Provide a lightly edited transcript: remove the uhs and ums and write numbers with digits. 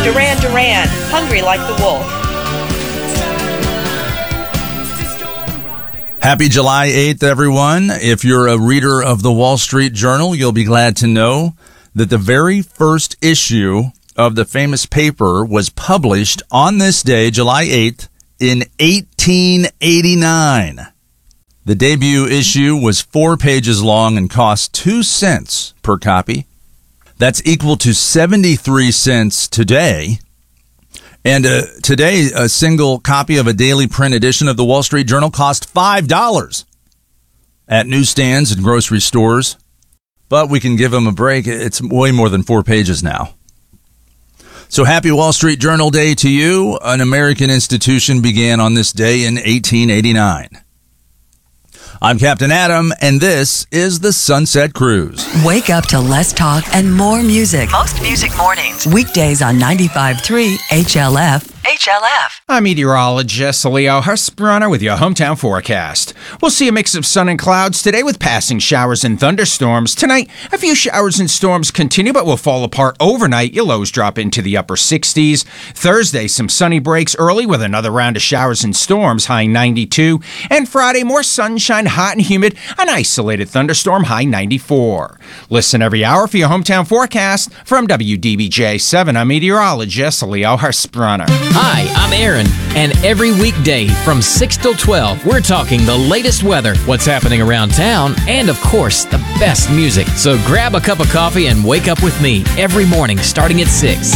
Duran Duran, Hungry Like the Wolf. Happy July 8th, everyone. If you're a reader of the Wall Street Journal, you'll be glad to know that the very first issue of the famous paper was published on this day, July 8th, in 1889. The debut issue was 4 pages long and cost 2 cents per copy. That's equal to 73 cents today. And today, a single copy of a daily print edition of the Wall Street Journal cost $5 at newsstands and grocery stores. But we can give them a break. It's way more than 4 pages now. So happy Wall Street Journal Day to you. An American institution began on this day in 1889. I'm Captain Adam, and this is the Sunset Cruise. Wake up to less talk and more music. Most music mornings. Weekdays on 95.3 HLF. I'm meteorologist Leo Husbrunner with your hometown forecast. We'll see a mix of sun and clouds today with passing showers and thunderstorms. Tonight, a few showers and storms continue but will fall apart overnight. Your lows drop into the upper 60s. Thursday, some sunny breaks early with another round of showers and storms, high 92. And Friday, more sunshine, hot and humid, an isolated thunderstorm, high 94. Listen every hour for your hometown forecast from WDBJ7. I'm meteorologist Leo Husbrunner. Hi, I'm Aaron, and every weekday from 6 till 12, we're talking the latest weather, what's happening around town, and of course, the best music. So grab a cup of coffee and wake up with me every morning starting at 6.